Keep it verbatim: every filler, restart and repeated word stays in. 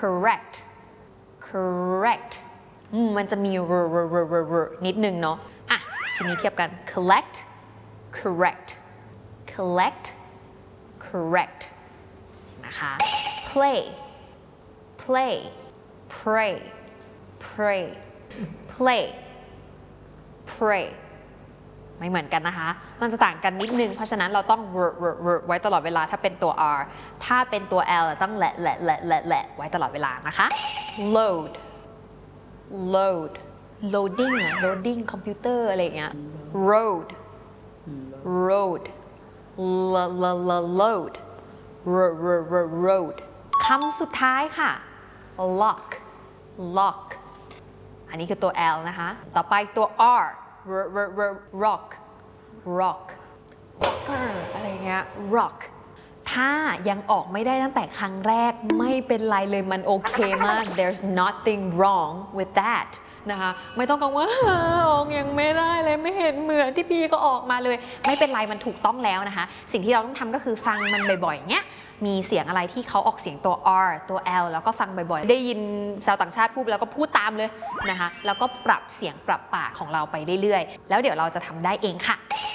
correct correct มันจะมี r r r r r นิดนึงเนาะอ่ะทีนี้เทียบกัน collect correct collect correct นะคะ play play pray pray play pray ไม่เหมือนกันนะคะมันจะต่างกันนิดนึงเพราะฉะนั้นเราต้อง r r r ไว้ตลอดเวลาถ้าเป็นตัว r ถ้าเป็นตัว l ต้องแหละแหละแหละแหละแหละไว้ตลอดเวลานะคะ load load loading loading คอมพิวเตอร์อะไรอย่างเงี้ย road road load road คำสุดท้ายค่ะ lock lock อันนี้คือตัว L นะคะต่อไปตัว R rock rock rocker อะไรเงี้ย rock ถ้ายังออกไม่ได้ตั้งแต่ครั้งแรกไม่เป็นไรเลยมันโอเคมาก there's nothing wrong with that นะคะไม่ต้องกังวลว่าออกยังไม่ได้เลยไม่เห็นเหมือนที่พี่ก็ออกมาเลยไม่เป็นไรมันถูกต้องแล้วนะคะสิ่งที่เราต้องทำก็คือฟังมันบ่อยๆอย่างเงี้ยมีเสียงอะไรที่เขาออกเสียงตัว R ตัว L แล้วก็ฟังบ่อยๆได้ยินชาวต่างชาติพูดแล้วก็พูดตามเลยนะคะแล้วก็ปรับเสียงปรับปากของเราไปเรื่อยๆแล้วเดี๋ยวเราจะทำได้เองค่ะ